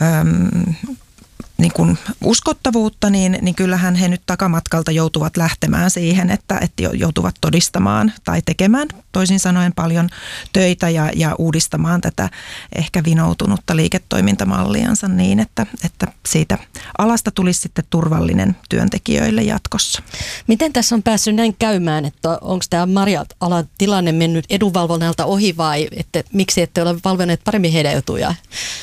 niin kuin uskottavuutta, niin kyllähän he nyt takamatkalta joutuvat lähtemään siihen, että joutuvat todistamaan tai tekemään toisin sanoen paljon töitä ja uudistamaan tätä ehkä vinoutunutta liiketoimintamalliansa niin, että siitä alasta tulisi sitten turvallinen työntekijöille jatkossa. Miten tässä on päässyt näin käymään, että onko tämä marja-alan tilanne mennyt edunvalvonnalta ohi vai miksi ette ole valvoneet paremmin heidän etujaan?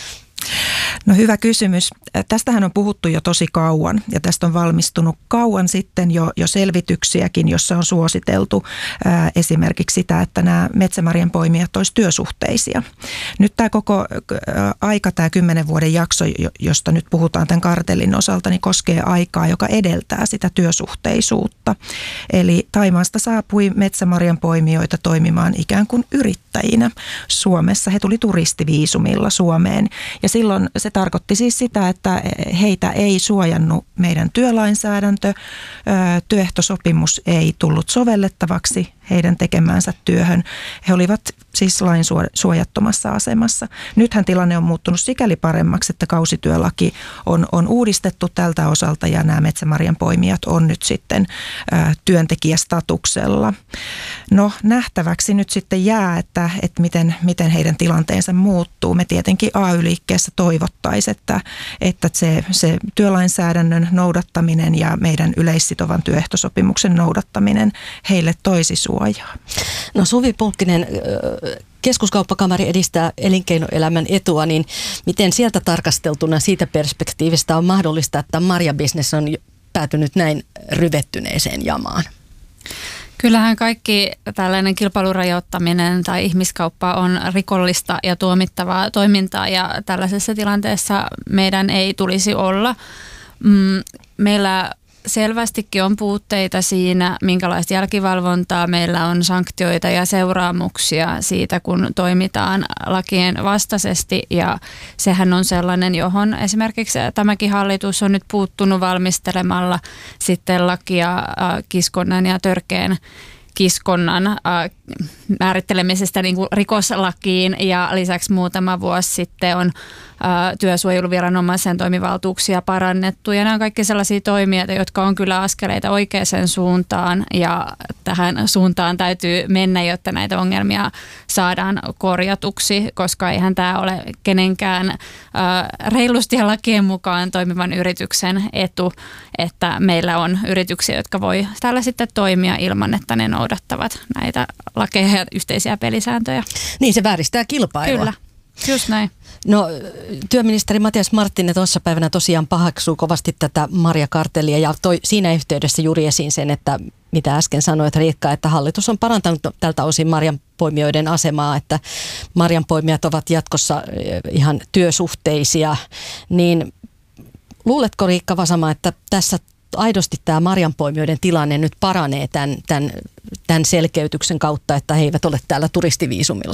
No hyvä kysymys. Tästähän on puhuttu jo tosi kauan ja tästä on valmistunut kauan sitten jo selvityksiäkin, jossa on suositeltu esimerkiksi sitä, että nämä metsämarjan poimijat olisi työsuhteisia. Nyt tämä koko aika, tämä 10 vuoden jakso, josta nyt puhutaan tämän kartellin osalta, niin koskee aikaa, joka edeltää sitä työsuhteisuutta. Eli Thaimaasta saapui metsämarjan poimijoita toimimaan ikään kuin yrittäjinä Suomessa. He tuli turistiviisumilla Suomeen ja silloin se tarkoitti siis sitä, että heitä ei suojannut meidän työlainsäädäntö, työehtosopimus ei tullut sovellettavaksi heidän tekemäänsä työhön. He olivat siis lain suojattomassa asemassa. Nythän tilanne on muuttunut sikäli paremmaksi, että kausityölaki on uudistettu tältä osalta ja nämä metsämarjan poimijat on nyt sitten työntekijästatuksella. No nähtäväksi nyt sitten jää, että miten heidän tilanteensa muuttuu. Me tietenkin AY-liikkeessä toivottaisiin, että se työlainsäädännön noudattaminen ja meidän yleissitovan työehtosopimuksen noudattaminen heille toisi suojaa. No Suvi Pulkkinen, Keskuskauppakamari edistää elinkeinoelämän etua, niin miten sieltä tarkasteltuna siitä perspektiivistä on mahdollista, että marjabisnes on päätynyt näin ryvettyneeseen jamaan? Kyllähän kaikki tällainen kilpailurajoittaminen tai ihmiskauppa on rikollista ja tuomittavaa toimintaa ja tällaisessa tilanteessa meidän ei tulisi olla. Meillä selvästikin on puutteita siinä, minkälaista jälkivalvontaa meillä on, sanktioita ja seuraamuksia siitä, kun toimitaan lakien vastaisesti ja sehän on sellainen, johon esimerkiksi tämäkin hallitus on nyt puuttunut valmistelemalla sitten lakia kiskonnan ja törkeän kiskonnan määrittelemisestä niin kuin rikoslakiin ja lisäksi muutama vuosi sitten on työsuojeluviranomaisen toimivaltuuksia parannettu ja nämä on kaikki sellaisia toimia, jotka on kyllä askeleita oikeaan suuntaan ja tähän suuntaan täytyy mennä, jotta näitä ongelmia saadaan korjatuksi, koska eihän tämä ole kenenkään reilusti ja lakien mukaan toimivan yrityksen etu, että meillä on yrityksiä, jotka voi täällä sitten toimia ilman, että ne noudattavat näitä lakeja ja yhteisiä pelisääntöjä. Niin, se vääristää kilpailua. Kyllä, just näin. No, työministeri Matias Marttinen tuossa päivänä tosiaan pahaksuu kovasti tätä marjakartellia ja toi siinä yhteydessä juuri esiin sen, että mitä äsken sanoit Riikka, että hallitus on parantanut tältä osin marjanpoimijoiden asemaa, että marjanpoimijat ovat jatkossa ihan työsuhteisia, niin luuletko Riikka Vasama, että tässä aidosti tämä marjanpoimijoiden tilanne nyt paranee tämän selkeytyksen kautta, että he eivät ole täällä turistiviisumilla?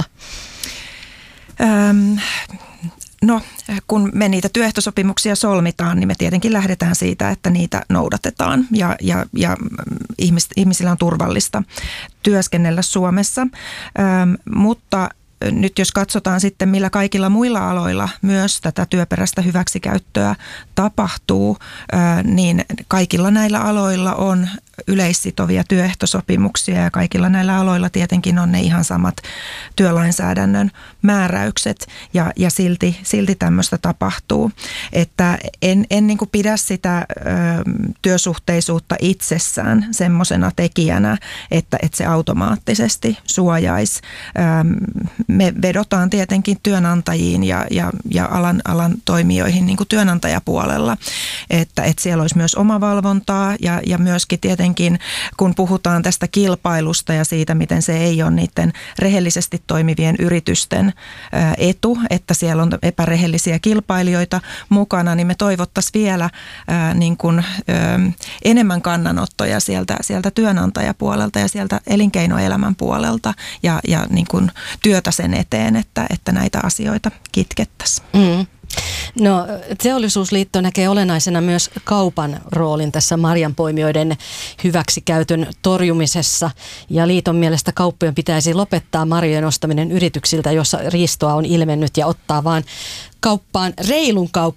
No, kun me niitä työehtosopimuksia solmitaan, niin me tietenkin lähdetään siitä, että niitä noudatetaan ja ihmisillä on turvallista työskennellä Suomessa, mutta nyt jos katsotaan sitten, millä kaikilla muilla aloilla myös tätä työperäistä hyväksikäyttöä tapahtuu, niin kaikilla näillä aloilla on yleissitovia työehtosopimuksia ja kaikilla näillä aloilla tietenkin on ne ihan samat työlainsäädännön määräykset ja silti tämmöistä tapahtuu. Että en niin kuin pidä sitä työsuhteisuutta itsessään semmoisena tekijänä, että se automaattisesti suojaisi. Me vedotaan tietenkin työnantajiin ja alan toimijoihin niin kuin työnantajapuolella, että siellä olisi myös omavalvontaa ja myöskin tietenkin kun puhutaan tästä kilpailusta ja siitä, miten se ei ole niiden rehellisesti toimivien yritysten etu, että siellä on epärehellisiä kilpailijoita mukana, niin me toivottaisiin vielä niin kuin, enemmän kannanottoja sieltä työnantajapuolelta ja sieltä elinkeinoelämän puolelta ja niin kuin työtä sen eteen, että näitä asioita kitkettäisiin. Mm. No, Teollisuusliitto näkee olennaisena myös kaupan roolin tässä marjanpoimijoiden hyväksikäytön torjumisessa ja liiton mielestä kauppojen pitäisi lopettaa marjojen ostaminen yrityksiltä, jossa riistoa on ilmennyt ja ottaa vaan kauppaan reilun